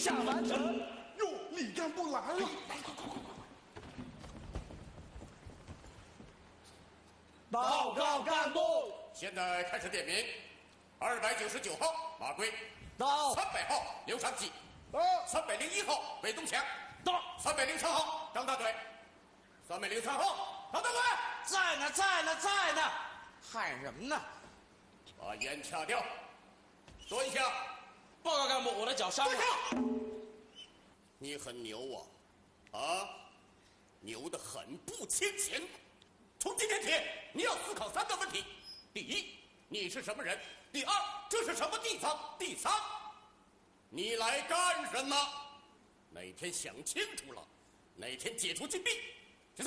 下完成。哟，李干部来了！报告干部。 现在开始点名。299号马贵到。 300号刘长喜到。 301号韦东强到。 303号张大嘴303号张大嘴在呢，在呢，在呢，喊什么呢？ 把烟掐掉，坐一下。 报告干部，我的脚伤了。 你很牛啊，牛得很不欠钱。从今天起，你要思考3个问题：第一，你是什么人；第二，这是什么地方；第三，你来干什么？哪天想清楚了，哪天解除禁闭，